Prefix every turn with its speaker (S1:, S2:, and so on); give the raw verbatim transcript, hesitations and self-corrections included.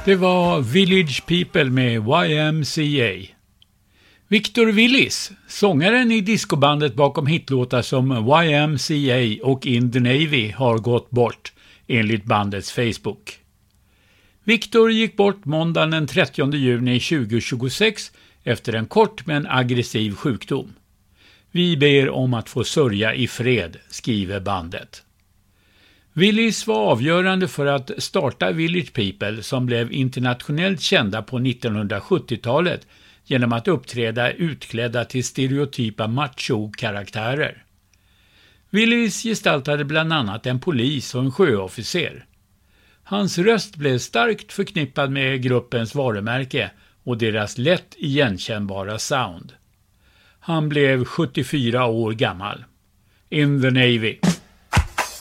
S1: Det var Village People med Y M C A. Victor Willis, sångaren i discobandet bakom hitlåtar som Y M C A och In the Navy, har gått bort enligt bandets Facebook. Victor gick bort måndagen den trettionde juni tjugohundratjugosex efter en kort men aggressiv sjukdom. Vi ber om att få sörja i fred, skriver bandet. Willis var avgörande för att starta Village People, som blev internationellt kända på nittonhundrasjuttiotalet genom att uppträda utklädda till stereotypa macho-karaktärer. Willis gestaltade bland annat en polis och en sjöofficer. Hans röst blev starkt förknippad med gruppens varumärke och deras lätt igenkännbara sound. Han blev sjuttiofyra år gammal. In the Navy.